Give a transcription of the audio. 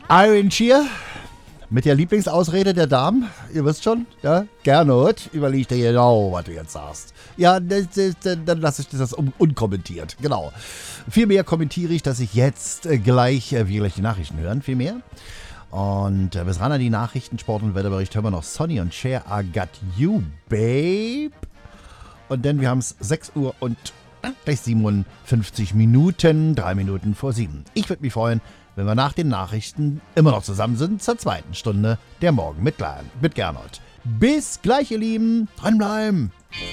Iron Cheer mit der Lieblingsausrede der Damen. Ihr wisst schon, ja? Gernot, überleg dir genau, was du jetzt sagst. Ja, dann lasse ich das unkommentiert. Genau. Vielmehr kommentiere ich, dass ich jetzt gleich die Nachrichten hören. Vielmehr. Und bis ran an die Nachrichten, Sport- und Wetterbericht hören wir noch Sonny und Cher, I Got You, Babe. Und dann, wir haben es 6 Uhr und gleich 57 Minuten, 3 Minuten vor 7. Ich würde mich freuen, wenn wir nach den Nachrichten immer noch zusammen sind zur zweiten Stunde der Morgen mit Gernot. Bis gleich, ihr Lieben. Dranbleiben.